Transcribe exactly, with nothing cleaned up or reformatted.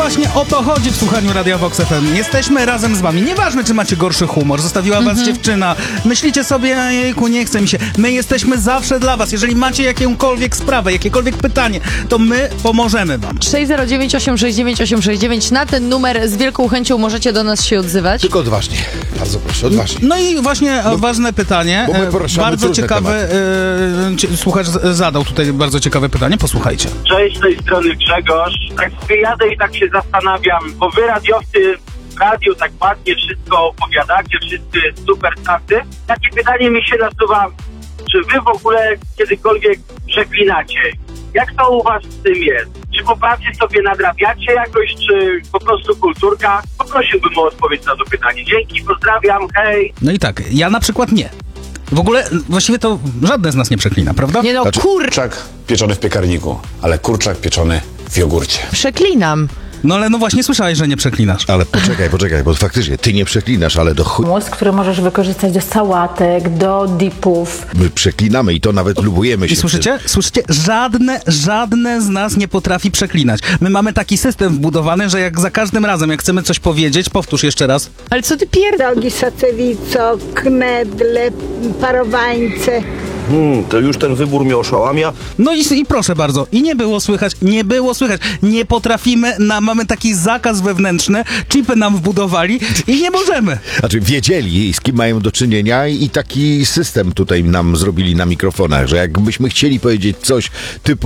właśnie o to chodzi w słuchaniu Radia Vox F M. Jesteśmy razem z wami. Nieważne, czy macie gorszy humor, zostawiła was Mhm. dziewczyna, myślicie sobie, jejku, nie chce mi się. My jesteśmy zawsze dla was. Jeżeli macie jakąkolwiek sprawę, jakiekolwiek pytanie, to my pomożemy wam. sześć zero dziewięć osiem sześć dziewięć osiem sześć dziewięć. Na ten numer z wielką chęcią możecie do nas się odzywać. Tylko odważnie. Bardzo proszę, odważnie. No i właśnie no, ważne pytanie. Bo my e, poruszamy bardzo trudne ciekawe. E, cie- słuchacz z- zadał tutaj bardzo ciekawe pytanie. Posłuchajcie. Cześć, z tej strony Grzegorz. Tak sobie jadę i tak się zastanawiam, bo wy radiowcy w radiu tak ładnie wszystko opowiadacie, wszyscy super tacy. Takie pytanie mi się nasuwa, czy wy w ogóle kiedykolwiek przeklinacie? Jak to u was z tym jest? Czy po pracy sobie nadrabiacie jakoś, czy po prostu kulturka? Poprosiłbym o odpowiedź na to pytanie. Dzięki, pozdrawiam, hej! No i tak, ja na przykład nie. W ogóle właściwie to żadne z nas nie przeklina, prawda? Nie no, Znaczy, kur... kurczak pieczony w piekarniku, ale kurczak pieczony w jogurcie. Przeklinam. No ale no właśnie słyszałeś, że nie przeklinasz. Ale poczekaj, poczekaj, bo faktycznie ty nie przeklinasz, ale do chuj Mózg, który możesz wykorzystać do sałatek, do dipów. my przeklinamy i to nawet lubujemy się. I słyszycie? Słyszycie? Żadne, żadne z nas nie potrafi przeklinać. My mamy taki system wbudowany, że jak za każdym razem, jak chcemy coś powiedzieć, powtórz jeszcze raz. Ale co ty pierd... Rogi, socewico, knedle, parowańce. Hmm, to już ten wybór mnie oszałamia. No i, i proszę bardzo, i nie było słychać, nie było słychać. Nie potrafimy, na, mamy taki zakaz wewnętrzny, chipy nam wbudowali i nie możemy. Znaczy wiedzieli, z kim mają do czynienia i taki system tutaj nam zrobili na mikrofonach, że jakbyśmy chcieli powiedzieć coś typu